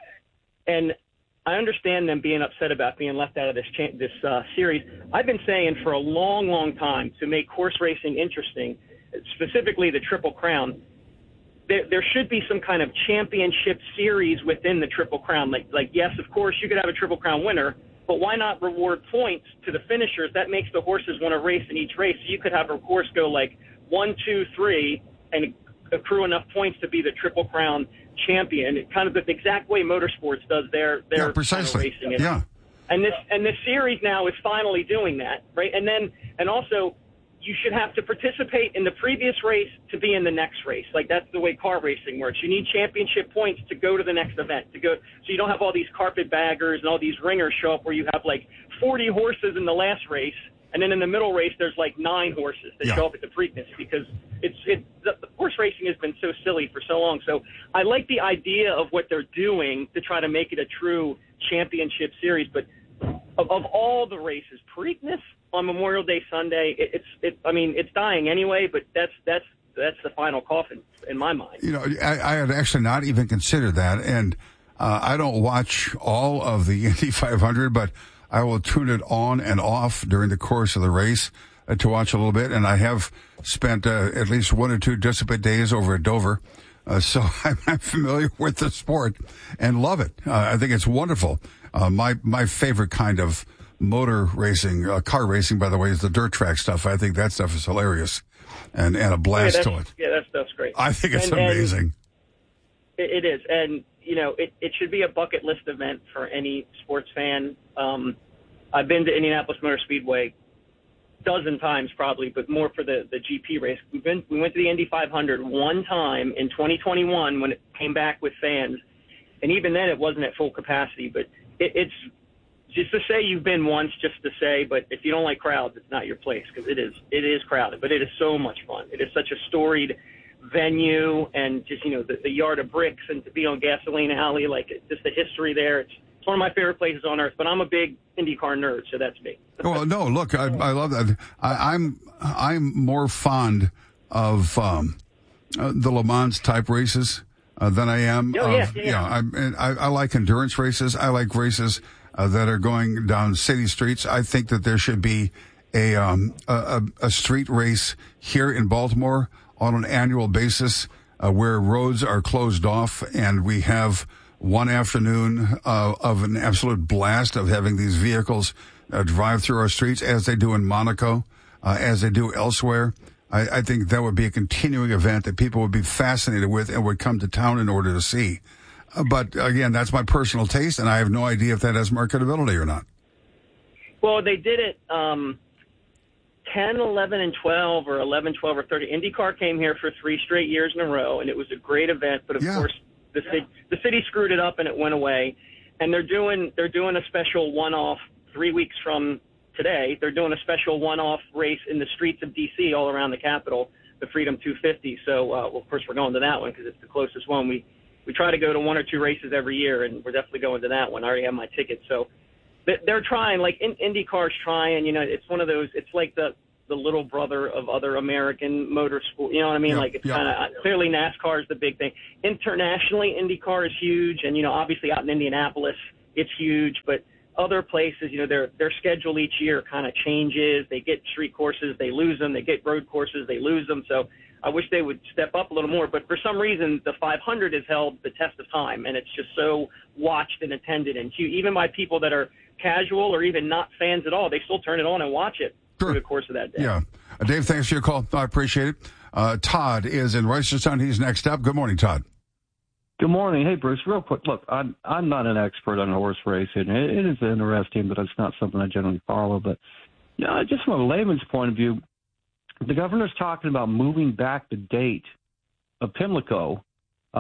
and I understand them being upset about being left out of this cha- this uh, series. I've been saying for a long, long time to make horse racing interesting, specifically the Triple Crown, there, there should be some kind of championship series within the Triple Crown. Like, like, yes, of course, you could have a Triple Crown winner, but why not reward points to the finishers? That makes the horses want to race in each race. So you could have a horse go like one, two, three, and accrue enough points to be the Triple Crown champion. It kind of the exact way motorsports does their their yeah, precisely. Kind of racing. Yeah. And this and this series now is finally doing that, right? And then and also you should have to participate in the previous race to be in the next race. Like that's the way car racing works. You need championship points to go to the next event. To go so you don't have all these carpetbaggers and all these ringers show up where you have like forty horses in the last race. And then in the middle race, there's like nine horses that yeah. show up at the Preakness because it's it. The, the horse racing has been so silly for so long. So I like the idea of what they're doing to try to make it a true championship series. But of, of all the races, Preakness on Memorial Day Sunday, it, it's it. I mean, it's dying anyway. But that's that's that's the final coffin in my mind. You know, I, I had actually not even considered that, and uh, I don't watch all of the Indy five hundred, but I will tune it on and off during the course of the race uh, to watch a little bit. And I have spent uh, at least one or two dissipate days over at Dover. Uh, so I'm, I'm familiar with the sport and love it. Uh, I think it's wonderful. Uh, my, my favorite kind of motor racing, uh, car racing, by the way, is the dirt track stuff. I think that stuff is hilarious and, and a blast yeah, to it. Yeah, that stuff's great. I think it's and, amazing. And it is. And, you know, it, it should be a bucket list event for any sports fan. Um, I've been to Indianapolis Motor Speedway a dozen times probably, but more for the, the G P race. We've been, we went to the Indy five hundred one time in twenty twenty-one when it came back with fans. And even then it wasn't at full capacity. But it, it's just to say you've been once, just to say, but if you don't like crowds, it's not your place because it is, it is crowded. But it is so much fun. It is such a storied venue and just, you know, the, the yard of bricks and to be on Gasoline Alley, like just the history there. It's, it's one of my favorite places on earth, but I'm a big IndyCar nerd, so that's me. Well, no, look, I, I love that. I, I'm, I'm more fond of, um, uh, the Le Mans type races, uh, than I am. Oh, of, yeah, yeah. You know, I, I, I like endurance races. I like races, uh, that are going down city streets. I think that there should be a, um, a, a street race here in Baltimore on an annual basis, uh, where roads are closed off and we have one afternoon uh, of an absolute blast of having these vehicles uh, drive through our streets as they do in Monaco, uh, as they do elsewhere. I, I think that would be a continuing event that people would be fascinated with and would come to town in order to see. Uh, but again, that's my personal taste, and I have no idea if that has marketability or not. Well, they did it um, ten, eleven, and twelve, or eleven, twelve, or thirty. IndyCar came here for three straight years in a row, and it was a great event. But of yeah. course, the city, the city screwed it up, and it went away. And they're doing they're doing a special one-off three weeks from today, they're doing a special one-off race in the streets of D C all around the Capitol, the Freedom two fifty. So, uh, well, of course, we're going to that one because it's the closest one. We we try to go to one or two races every year, and we're definitely going to that one. I already have my ticket. So they're trying, like in, IndyCar's trying. You know, it's one of those. It's like the the little brother of other American motorsport. You know what I mean? Yep, like it's yep. kind of clearly NASCAR is the big thing. Internationally, IndyCar is huge, and you know, obviously out in Indianapolis, it's huge, but other places, you know, their their schedule each year kind of changes. They get street courses, they lose them. They get road courses, they lose them. So I wish they would step up a little more. But for some reason, the five hundred has held the test of time, and it's just so watched and attended. And huge. Even by people that are casual or even not fans at all, they still turn it on and watch it sure. through the course of that day. Yeah. Uh, Dave, thanks for your call. I appreciate it. Uh, Todd is in Reisterstown. He's next up. Good morning, Todd. Good morning. Hey, Bruce, real quick. Look, I'm, I'm not an expert on horse racing. It, it is interesting, but it's not something I generally follow. But you know, just from a layman's point of view, the governor's talking about moving back the date of Pimlico uh,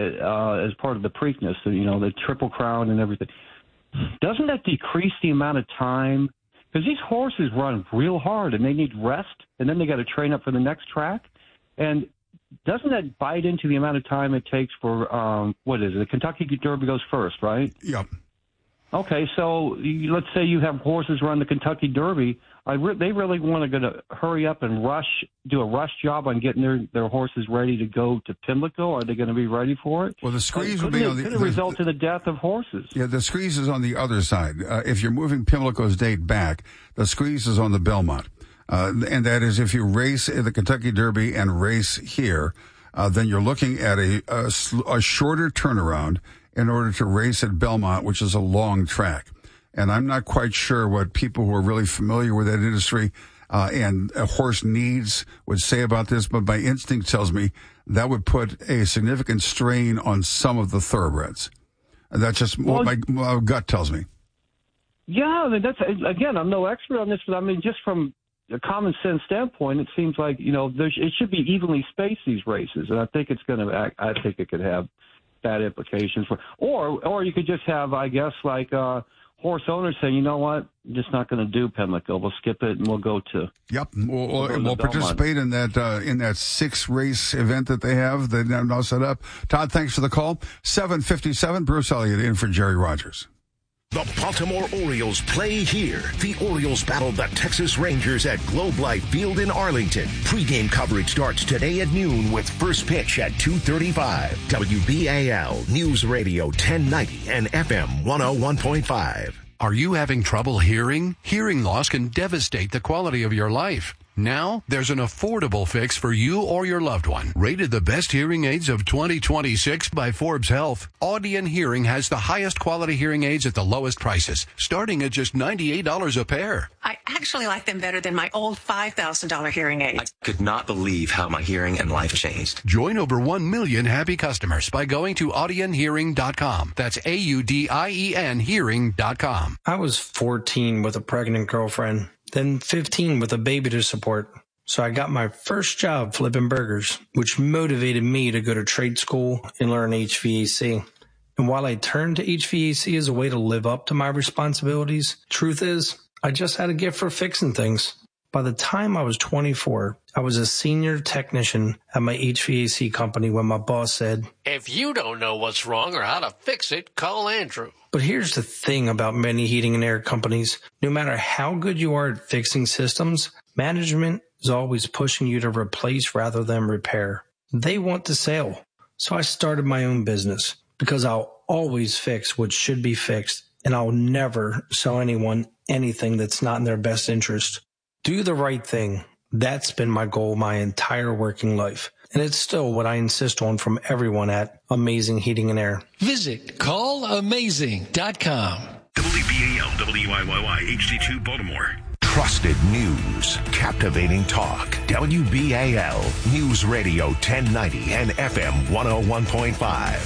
uh, as part of the Preakness, you know, the Triple Crown and everything. Doesn't that decrease the amount of time? Because these horses run real hard, and they need rest, and then they got to train up for the next track. And doesn't that bite into the amount of time it takes for, um, what is it, the Kentucky Derby goes first, right? Yep. Okay, so you, let's say you have horses run the Kentucky Derby. I re- they really want to go to hurry up and rush, do a rush job on getting their, their horses ready to go to Pimlico. Are they going to be ready for it? Well, the squeeze uh, will be it, on the... Could it the, result in the death of horses? Yeah, the squeeze is on the other side. Uh, if you're moving Pimlico's date back, the squeeze is on the Belmont. Uh, and that is if you race in the Kentucky Derby and race here, uh, then you're looking at a, a, a shorter turnaround in order to race at Belmont, which is a long track. And I'm not quite sure what people who are really familiar with that industry uh, and a horse needs would say about this, but my instinct tells me that would put a significant strain on some of the thoroughbreds. And that's just well, what my, my gut tells me. Yeah, I mean, that's, again, I'm no expert on this, but I mean, just from a common sense standpoint, it seems like, you know, there's, it should be evenly spaced, these races. And I think it's going to, I think it could have bad implications for, or, or you could just have, I guess, like, uh, horse owners saying, you know what, I'm just not going to do Pimlico. We'll skip it and we'll go to. Yep, we'll, we'll, we'll, we'll participate in that uh, in that six race event that they have that they've now set up. Todd, thanks for the call. seven fifty-seven, Bruce Elliott in for Jerry Rogers. The Baltimore Orioles play here. The Orioles battle the Texas Rangers at Globe Life Field in Arlington. Pre-game coverage starts today at noon with first pitch at two thirty-five. W B A L News Radio ten ninety and F M one oh one point five. Are you having trouble hearing? Hearing loss can devastate the quality of your life. Now, there's an affordable fix for you or your loved one. Rated the best hearing aids of twenty twenty-six by Forbes Health, Audion Hearing has the highest quality hearing aids at the lowest prices, starting at just ninety-eight dollars a pair. I actually like them better than my old five thousand dollars hearing aids. I could not believe how my hearing and life changed. Join over one million happy customers by going to audion hearing dot com. That's A U D I E N hearing dot com. I was fourteen with a pregnant girlfriend. Then fifteen with a baby to support. So I got my first job flipping burgers, which motivated me to go to trade school and learn H V A C. And while I turned to H V A C as a way to live up to my responsibilities, truth is, I just had a gift for fixing things. By the time I was twenty-four, I was a senior technician at my H V A C company when my boss said, "If you don't know what's wrong or how to fix it, call Andrew." But here's the thing about many heating and air companies. No matter how good you are at fixing systems, management is always pushing you to replace rather than repair. They want the sale. So I started my own business because I'll always fix what should be fixed, and I'll never sell anyone anything that's not in their best interest. Do the right thing. That's been my goal my entire working life. And it's still what I insist on from everyone at Amazing Heating and Air. Visit call amazing dot com. W B A L W I Y Y H D two Baltimore. Trusted news, captivating talk. W B A L News Radio ten ninety and F M one oh one point five.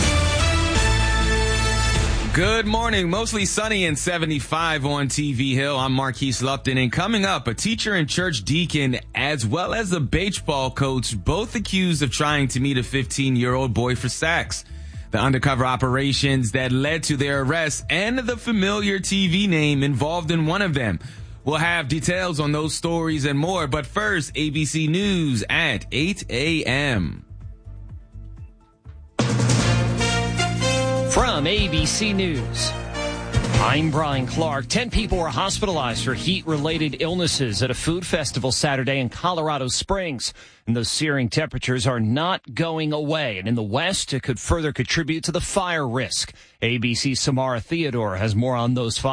Good morning. Mostly sunny and seventy-five on T V Hill. I'm Marquise Lupton, and coming up, a teacher and church deacon as well as a baseball coach, both accused of trying to meet a fifteen-year-old boy for sex. the undercover operations that led to their arrest, and the familiar T V name involved in one of them. We'll have details on those stories and more, but first, A B C News at eight a.m. From A B C News, I'm Brian Clark. Ten people were hospitalized for heat-related illnesses at a food festival Saturday in Colorado Springs. And those searing temperatures are not going away. And in the West, it could further contribute to the fire risk. A B C's Samara Theodore has more on those fires.